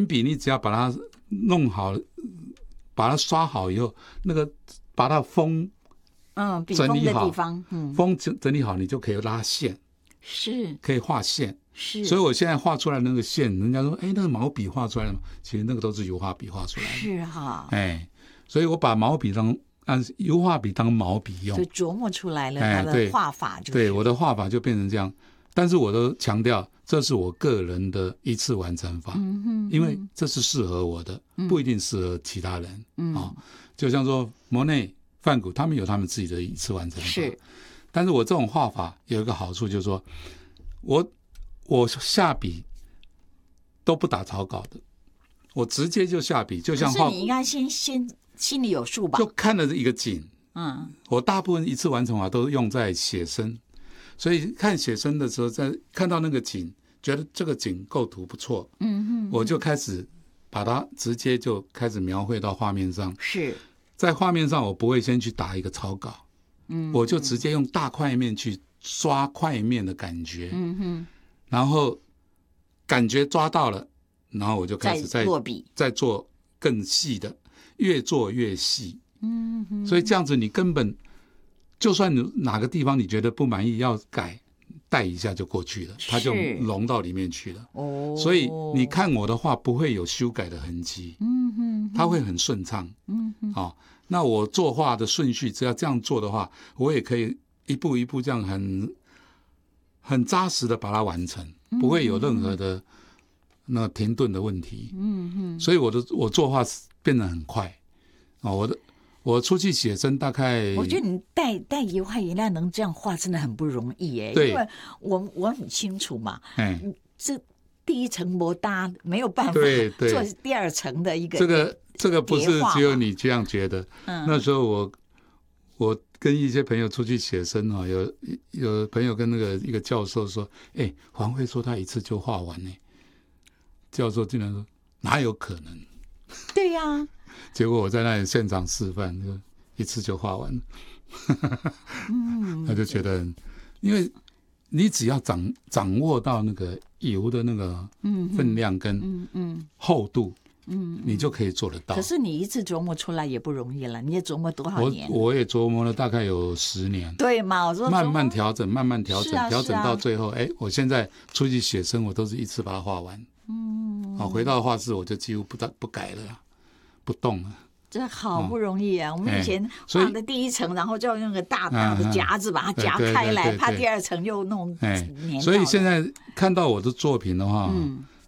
粉笔你只要把它弄好，把它刷好以后，那个把它封整理好，封整理好，你就可以拉线， 是可以画线。 是， 所以我现在画出来的那个线，人家说，哎，那个毛笔画出来的吗？其实那个都是油画笔画出来的。 是哈， 哎，所以我把毛笔按油画笔当毛笔用， 就琢磨出来了他的画法就是。 对，我的画法就变成这样。但是我都强调，这是我个人的一次完成法，因为这是适合我的，不一定适合其他人。就像说莫内、梵谷，他们有他们自己的一次完成法。 是， 但是我这种画法有一个好处，就是说我下笔都不打草稿的，我直接就下笔，就像画。 可是你应该先心里有数吧？ 就看了一个景，我大部分一次完成法都用在写生，所以看写生的时候，在看到那个景，觉得这个景构图不错，我就开始把它直接就开始描绘到画面上。 是在画面上，我不会先去打一个草稿，我就直接用大块面去刷块面的感觉，然后感觉抓到了，然后我就开始再做更细的，越做越细。所以这样子你根本就算你哪个地方你觉得不满意要改，带一下就过去了，它就融到里面去了。所以你看我的画不会有修改的痕迹，它会很顺畅。那我作画的顺序只要这样做的话，我也可以一步一步这样很扎实的把它完成，不会有任何的那停顿的问题。所以我作画变得很快。我出去写生大概， 我觉得你带油画颜料能这样画真的很不容易耶。 对， 因为我很清楚嘛，这第一层模搭没有办法做第二层的一个这个不是只有你这样觉得。那时候我跟一些朋友出去写生有朋友跟那个一个教授说，黄慧说他一次就画完呢。教授竟然说哪有可能？ 对呀。 结果我在那里现场示范，就一次就画完了。他就觉得，因为你只要掌握到那个油的那个分量跟厚度，你就可以做得到。 可是你一次琢磨出来也不容易了，你也琢磨多少年？ 我也琢磨了大概有10年。 对嘛？我说慢慢调整，慢慢调整，调整到最后，我现在出去写生，我都是一次把它画完。回到画室我就几乎不改了。不动了， 这好不容易啊！我们以前画的第一层，然后就用个大的夹子把它夹开来，怕第二层又弄粘。 所以现在看到我的作品的话，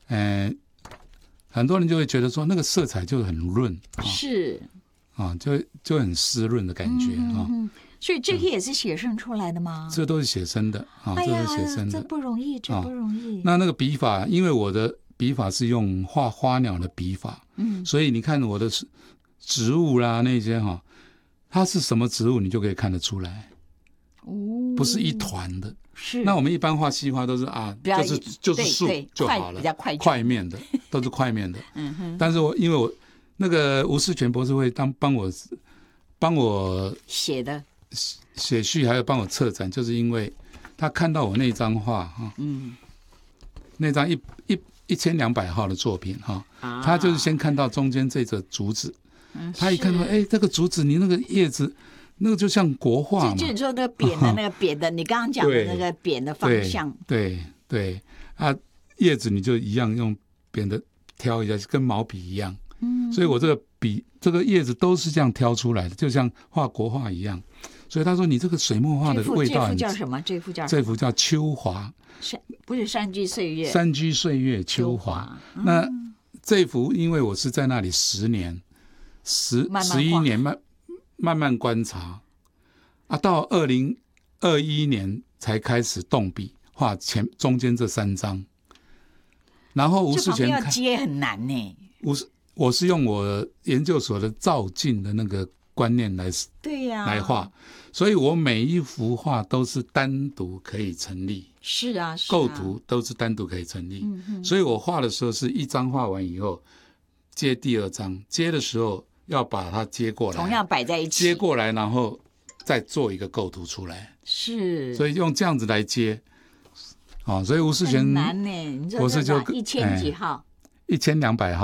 很多人就会觉得说那个色彩就很润， 是就很湿润的感觉啊。 所以这些也是写生出来的吗？ 这都是写生的啊，这是写生的， 这不容易，这不容易。 那个笔法，因为我的笔法是用画花鸟的笔法，所以你看我的植物啦那些它是什么植物你就可以看得出来，不是一团的。 是。 那我们一般画西画都是就是树就好了， 比较块面的都是块面的。但是因为我那个吴世全博士会帮我写序，还有帮我策展，就是因为他看到我那张画那张1200号的作品他就是先看到中间这个竹子，他一看到这个竹子你那个叶子那个就像国画嘛， 就你说那个扁的那个扁的，你刚刚讲的那个扁的方向， 对叶子你就一样用扁的挑一下，跟毛笔一样。所以我这个笔这个叶子都是这样挑出来的，就像画国画一样。所以他说你这个水墨画的味道， 这幅叫什么？这幅叫秋华， 不是山居岁月， 山居岁月秋华。那这幅因为我是在那里10年11年慢慢观察到2021年才开始动笔画中间这3张。然后吴世全要接很难呢。 我是用我研究所的照镜的那个观念来画，所以我每一幅画都是单独可以成立。 是啊， 构图都是单独可以成立。所以我画的时候是一张画完以后接第2张，接的时候要把它接过来， 同样摆在一起， 接过来然后再做一个构图出来。 是， 所以用这样子来接。所以吴世全很难呢。你说这1000几号？1200号。